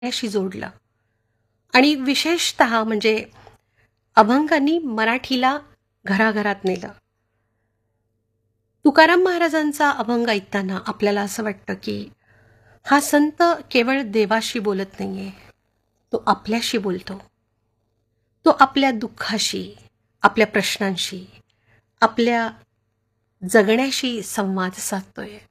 याशी जोडलं आणि विशेषतः म्हणजे अभंगांनी मराठीला घराघरात नेलं. तुकाराम महाराजांचा अभंग ऐकताना आपल्याला असं वाटतं की हा संत केवळ देवाशी बोलत नाहीये, तो आपल्याशी बोलतो. तो आपल्या दुःखाशी, आपल्या प्रश्नांशी, आपल्या जगण्याशी संवाद साधतोय.